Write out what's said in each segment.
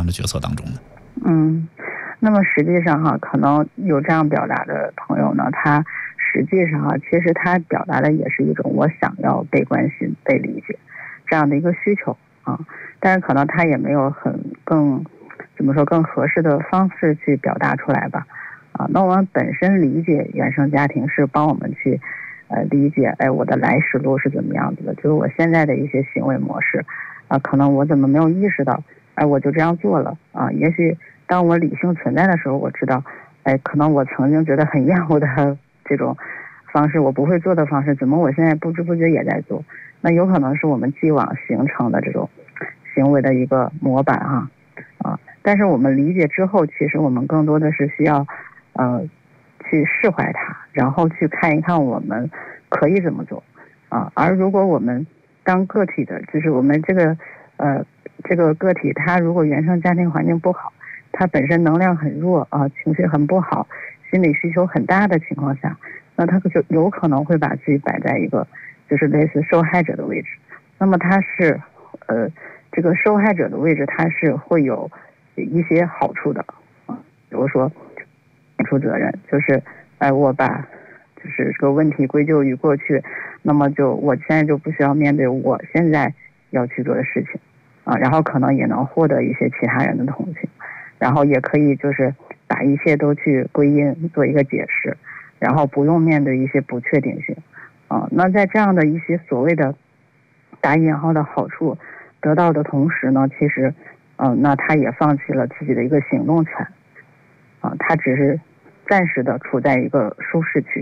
的角色当中呢？ 那么实际上可能有这样表达的朋友呢，他实际上其实他表达的也是一种我想要被关心、被理解这样的一个需求但是可能他也没有更合适的方式去表达出来吧那我们本身理解原生家庭是帮我们去理解我的来时路是怎么样子的，就是我现在的一些行为模式可能我怎么没有意识到我就这样做了也许当我理性存在的时候，我知道可能我曾经觉得很厌恶的这种方式，我不会做的方式，怎么我现在不知不觉也在做，那有可能是我们既往形成的这种行为的一个模板但是我们理解之后，其实我们更多的是需要去释怀它，然后去看一看我们可以怎么做而如果我们当个体的，就是我们这个个体，他如果原生家庭环境不好，他本身能量很弱情绪很不好，心理需求很大的情况下，那他就有可能会把自己摆在一个就是类似受害者的位置。那么他是这个受害者的位置，他是会有一些好处的比如说承出责任，就是我把就是这个问题归咎于过去，那么我现在就不需要面对我现在要去做的事情然后可能也能获得一些其他人的同情，然后也可以就是把一切都去归因做一个解释，然后不用面对一些不确定性那在这样的一些所谓的打引号的好处得到的同时呢，其实那他也放弃了自己的一个行动权他只是暂时的处在一个舒适区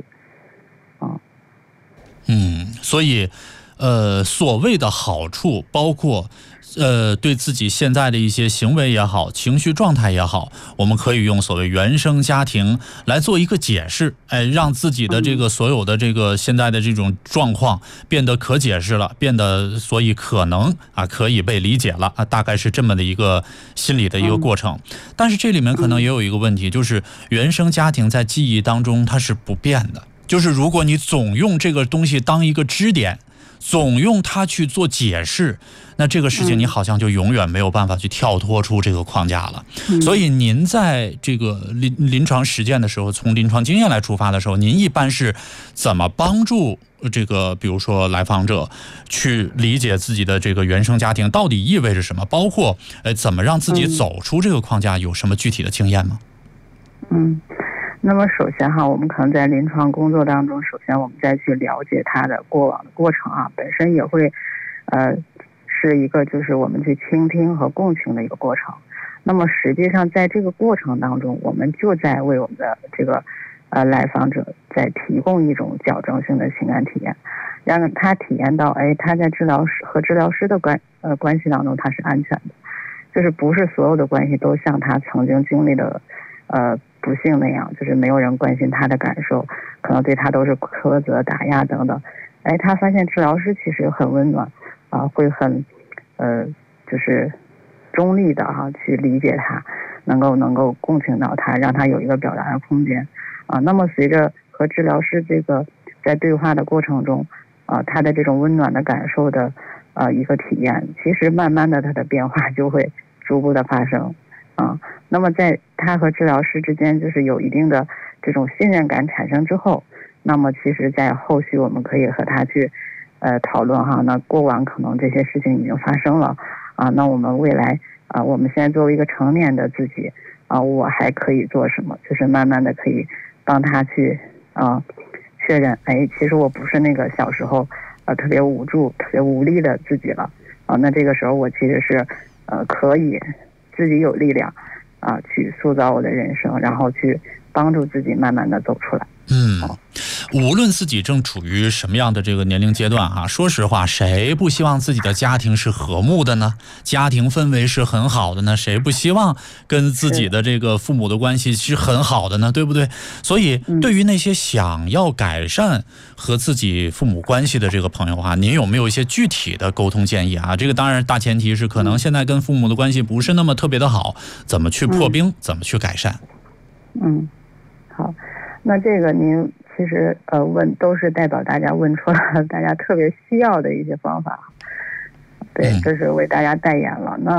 所以所谓的好处包括对自己现在的一些行为也好，情绪状态也好，我们可以用所谓原生家庭来做一个解释让自己的这个所有的这个现在的这种状况变得可解释了，变得所以可能可以被理解了大概是这么的一个心理的一个过程但是这里面可能也有一个问题，就是原生家庭在记忆当中它是不变的，就是如果你总用这个东西当一个支点，总用它去做解释，那这个事情你好像就永远没有办法去跳脱出这个框架了所以您在这个临床实践的时候，从临床经验来出发的时候，您一般是怎么帮助这个比如说来访者去理解自己的这个原生家庭到底意味着什么，包括怎么让自己走出这个框架，有什么具体的经验吗？ 那么首先我们可能在临床工作当中，首先我们再去了解他的过往的过程本身也会是一个就是我们去倾听和共情的一个过程。那么实际上在这个过程当中，我们就在为我们的这个来访者在提供一种矫正性的情感体验，让他体验到他在治疗师和治疗师的关系当中他是安全的，就是不是所有的关系都像他曾经经历的不幸那样，就是没有人关心他的感受，可能对他都是苛责打压等等他发现治疗师其实很温暖会很就是中立的去理解他，能够共情到他，让他有一个表达的空间那么随着和治疗师这个在对话的过程中他的这种温暖的感受的一个体验，其实慢慢的他的变化就会逐步的发生那么在他和治疗师之间就是有一定的这种信任感产生之后，那么其实在后续我们可以和他去讨论那过往可能这些事情已经发生了那我们未来我们现在作为一个成年的自己我还可以做什么，就是慢慢的可以帮他去确认其实我不是那个小时候特别无助特别无力的自己了那这个时候我其实是可以自己有力量去塑造我的人生，然后去帮助自己慢慢的走出来无论自己正处于什么样的这个年龄阶段说实话，谁不希望自己的家庭是和睦的呢？家庭氛围是很好的呢？谁不希望跟自己的这个父母的关系是很好的呢？对不对？所以对于那些想要改善和自己父母关系的这个朋友您有没有一些具体的沟通建议这个当然大前提是可能现在跟父母的关系不是那么特别的好，怎么去破冰，怎么去改善？ 好，那这个您其实问都是代表大家问出了大家特别需要的一些方法，对，这是为大家代言了。那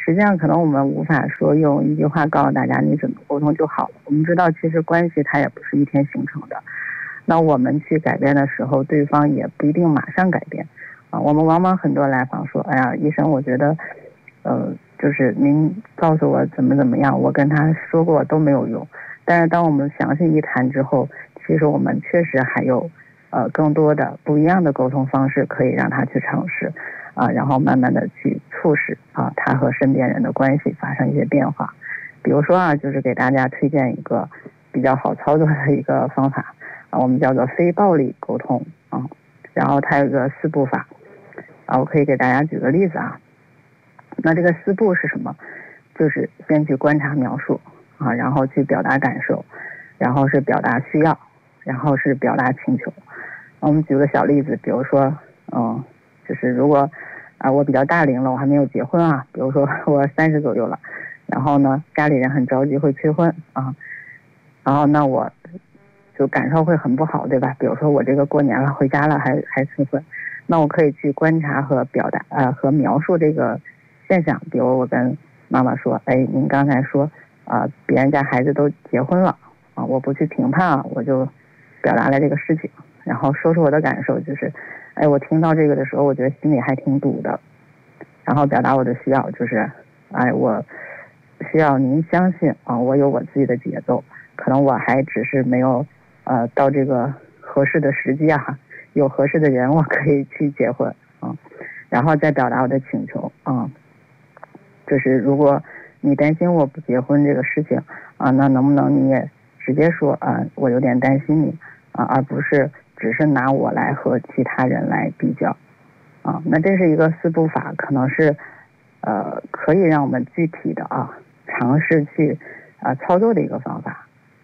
实际上可能我们无法说用一句话告诉大家你怎么沟通就好了。我们知道其实关系它也不是一天形成的，那我们去改变的时候，对方也不一定马上改变啊。我们往往很多来访说，哎呀，医生，我觉得就是您告诉我怎么样，我跟他说过都没有用。但是当我们详细一谈之后，其实我们确实还有更多的不一样的沟通方式可以让他去尝试啊，然后慢慢的去促使啊他和身边人的关系发生一些变化。比如说啊，就是给大家推荐一个比较好操作的一个方法啊，我们叫做非暴力沟通啊，然后它有个4步法啊，我可以给大家举个例子啊。那这个4步是什么？就是先去观察描述啊，然后去表达感受，然后是表达需要，然后是表达请求。我们举个小例子，比如说就是如果我比较大龄了，我还没有结婚啊，比如说我30左右了，然后呢家里人很着急会催婚啊，然后那我就感受会很不好，对吧？比如说我这个过年了回家了还催婚，那我可以去观察和表达和描述这个现象。比如我跟妈妈说，哎，您刚才说别人家孩子都结婚了啊，我不去评判啊，我就表达了这个事情，然后说出我的感受，就是哎，我听到这个的时候我觉得心里还挺堵的，然后表达我的需要，就是哎，我需要您相信啊，我有我自己的节奏，可能我还只是没有到这个合适的时机啊，有合适的人我可以去结婚啊，然后再表达我的请求啊，就是如果你担心我不结婚这个事情啊，那能不能你也直接说啊，我有点担心你啊，而不是只是拿我来和其他人来比较啊。那这是一个4步法，可能是可以让我们具体的尝试去操作的一个方法。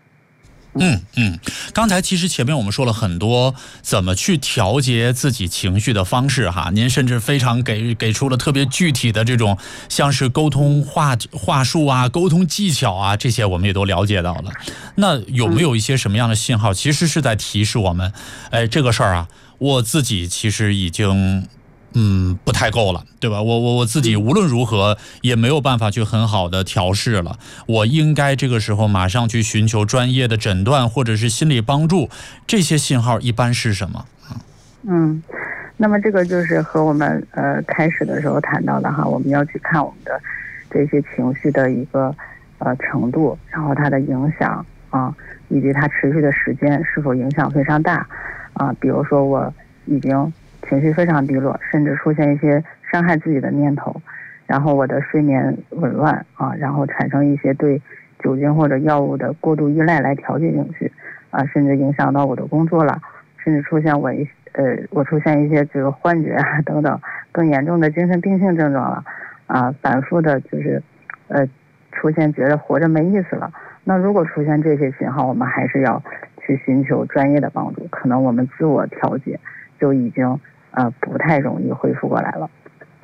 刚才其实前面我们说了很多怎么去调节自己情绪的方式哈，您甚至非常给出了特别具体的这种像是沟通话术啊、沟通技巧啊，这些我们也都了解到了。那有没有一些什么样的信号，其实是在提示我们，哎，这个事儿啊，我自己其实已经不太够了，对吧？我自己无论如何也没有办法去很好的调试了，我应该这个时候马上去寻求专业的诊断或者是心理帮助，这些信号一般是什么？ 那么这个就是和我们开始的时候谈到的哈，我们要去看我们的这些情绪的一个程度，然后它的影响啊，以及它持续的时间是否影响非常大啊。比如说我已经情绪非常低落，甚至出现一些伤害自己的念头，然后我的睡眠紊乱啊，然后产生一些对酒精或者药物的过度依赖来调节情绪啊，甚至影响到我的工作了，甚至出现我出现一些这个幻觉啊等等更严重的精神病性症状了啊，反复的就是出现觉得活着没意思了。那如果出现这些信号，我们还是要去寻求专业的帮助，可能我们自我调节就已经不太容易恢复过来了。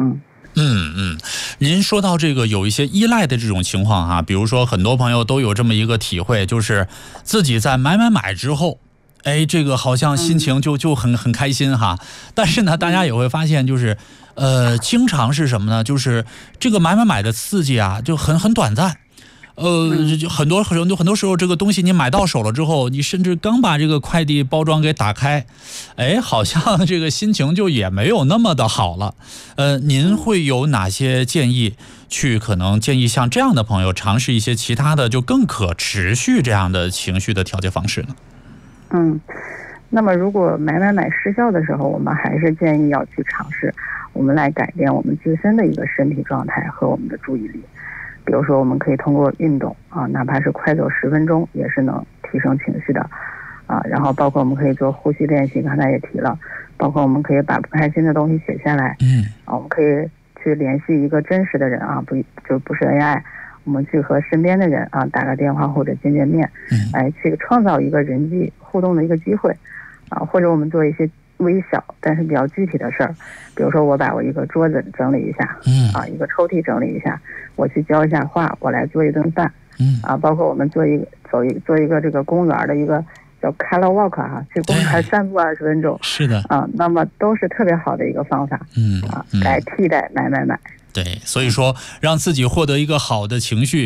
您说到这个有一些依赖的这种情况啊，比如说很多朋友都有这么一个体会，就是自己在买之后，哎，这个好像心情就很开心哈。但是呢，大家也会发现，就是经常是什么呢？就是这个买的刺激啊，就很短暂。很多时候，这个东西你买到手了之后，你甚至刚把这个快递包装给打开，哎，好像这个心情就也没有那么的好了。您会有哪些建议？可能建议像这样的朋友尝试一些其他的就更可持续这样的情绪的调节方式呢？ 那么如果买失效的时候，我们还是建议要去尝试，我们来改变我们自身的一个身体状态和我们的注意力。比如说我们可以通过运动啊，哪怕是快走10分钟也是能提升情绪的啊。然后包括我们可以做呼吸练习，刚才也提了，包括我们可以把不开心的东西写下来，我们可以去联系一个真实的人啊，不是 AI， 我们去和身边的人啊打个电话或者见面，来去创造一个人际互动的一个机会啊，或者我们做一些微小但是比较具体的事儿，比如说我把我一个桌子整理一下，一个抽屉整理一下，我去浇一下花，我来做一顿饭，包括我们做一个这个公园的一个叫 color walk 去公园散步20分钟， 是的那么都是特别好的一个方法，来替代买。 对，所以说让自己获得一个好的情绪，